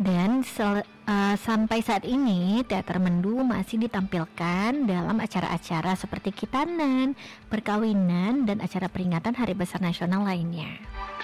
Dan sampai saat ini teater Mendu masih ditampilkan dalam acara-acara seperti khitanan, perkawinan, dan acara peringatan Hari Besar Nasional lainnya.